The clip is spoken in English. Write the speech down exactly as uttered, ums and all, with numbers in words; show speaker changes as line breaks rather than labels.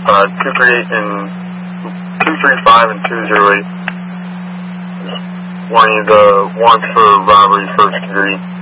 uh, two three eight and two three five and two zero eight. Wanting the warrant for robbery first degree.